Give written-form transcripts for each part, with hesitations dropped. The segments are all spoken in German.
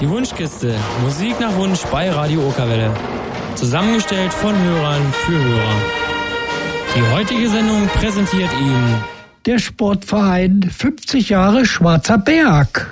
Die Wunschkiste. Musik nach Wunsch bei Radio Okerwelle. Zusammengestellt von Hörern für Hörer. Die heutige Sendung präsentiert Ihnen der Sportverein 50 Jahre Schwarzer Berg.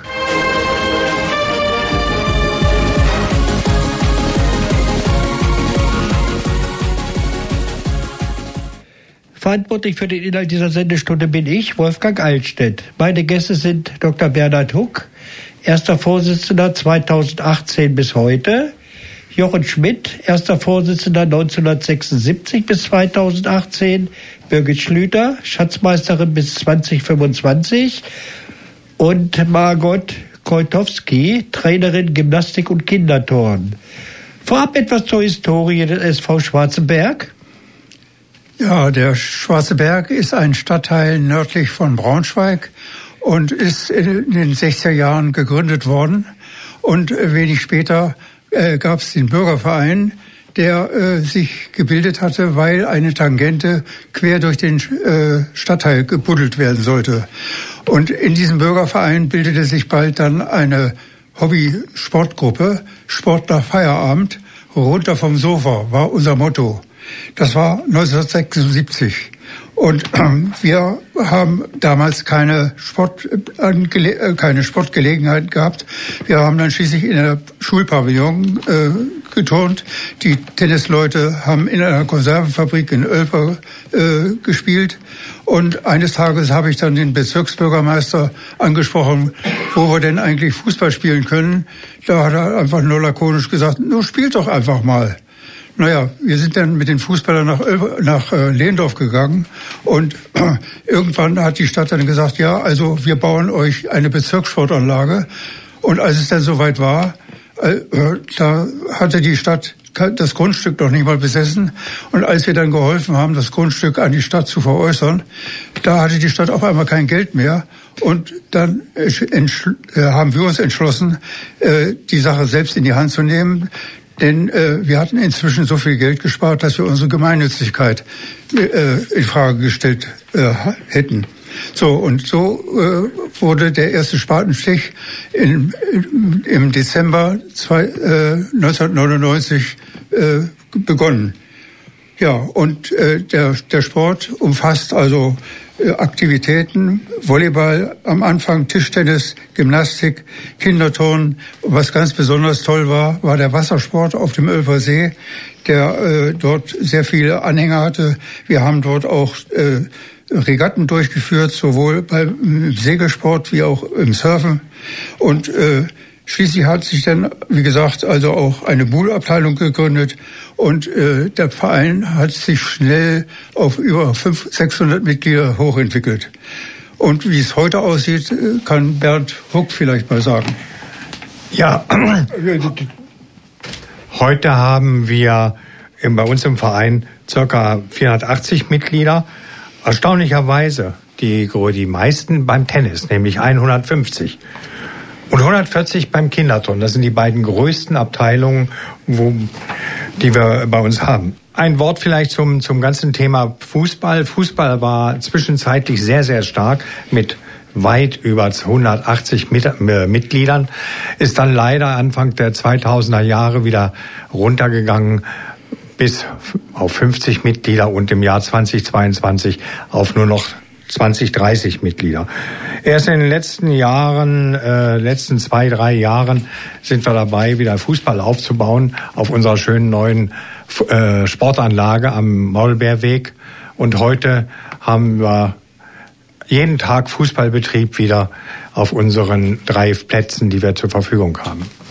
Verantwortlich für den Inhalt dieser Sendestunde bin ich, Wolfgang Eilstedt. Meine Gäste sind Dr. Bernhard Huck, erster Vorsitzender 2018 bis heute, Jochen Schmidt, erster Vorsitzender 1976 bis 2018, Birgit Schlüter, Schatzmeisterin bis 2025 und Margot Koitowski, Trainerin Gymnastik und Kinderturnen. Vorab etwas zur Historie des SV Schwarzenberg. Ja, der Schwarze Berg ist ein Stadtteil nördlich von Braunschweig und ist in den 60er Jahren gegründet worden. Und wenig später gab es den Bürgerverein, der sich gebildet hatte, weil eine Tangente quer durch den Stadtteil gebuddelt werden sollte. Und in diesem Bürgerverein bildete sich bald dann eine Hobby-Sportgruppe, Sport nach Feierabend, runter vom Sofa war unser Motto. Das war 1976 und wir haben damals keine Sportgelegenheit gehabt. Wir haben dann schließlich in der Schulpavillon geturnt. Die Tennisleute haben in einer Konservenfabrik in Oelper gespielt. Und eines Tages habe ich dann den Bezirksbürgermeister angesprochen, wo wir denn eigentlich Fußball spielen können. Da hat er einfach nur lakonisch gesagt, nur spielt doch einfach mal. Naja, wir sind dann mit den Fußballern nach Lehndorf gegangen und irgendwann hat die Stadt dann gesagt, ja, also wir bauen euch eine Bezirkssportanlage. Und als es dann soweit war, da hatte die Stadt das Grundstück noch nicht mal besessen. Und als wir dann geholfen haben, das Grundstück an die Stadt zu veräußern, da hatte die Stadt auf einmal kein Geld mehr. Und dann haben wir uns entschlossen, die Sache selbst in die Hand zu nehmen. Denn wir hatten inzwischen so viel Geld gespart, dass wir unsere Gemeinnützigkeit in Frage gestellt hätten. So, und so wurde der erste Spatenstich im Dezember 1999 begonnen. Ja, und der Sport umfasst also Aktivitäten, Volleyball, am Anfang Tischtennis, Gymnastik, Kinderturnen. Was ganz besonders toll war der Wassersport auf dem Oelper See, der dort sehr viele Anhänger hatte. Wir haben dort auch Regatten durchgeführt, sowohl beim Segelsport wie auch im Surfen. Und schließlich hat sich dann, wie gesagt, also auch eine Buhlabteilung gegründet und der Verein hat sich schnell auf über 600 Mitglieder hochentwickelt. Und wie es heute aussieht, kann Bernd Huck vielleicht mal sagen. Ja, heute haben wir bei uns im Verein ca. 480 Mitglieder. Erstaunlicherweise die meisten beim Tennis, nämlich 150. Und 140 beim Kinderturnen. Das sind die beiden größten Abteilungen, die wir bei uns haben. Ein Wort vielleicht zum ganzen Thema Fußball. Fußball war zwischenzeitlich sehr, sehr stark mit weit über 180 Mitgliedern. Ist dann leider Anfang der 2000er Jahre wieder runtergegangen bis auf 50 Mitglieder und im Jahr 2022 auf nur noch 20, 30 Mitglieder. Erst in den letzten 2-3 Jahren sind wir dabei, wieder Fußball aufzubauen auf unserer schönen neuen Sportanlage am Maulbeerweg. Und heute haben wir jeden Tag Fußballbetrieb wieder auf unseren 3 Plätzen, die wir zur Verfügung haben.